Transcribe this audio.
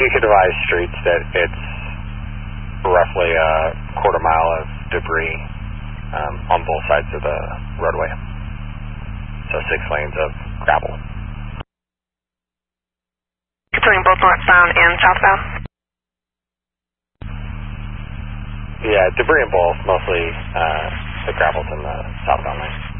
you could devise streets that it's roughly a quarter mile of debris on both sides of the roadway. So 6 lanes of gravel. Between both northbound and southbound? Yeah, debris in both, mostly the gravel's in the southbound lane.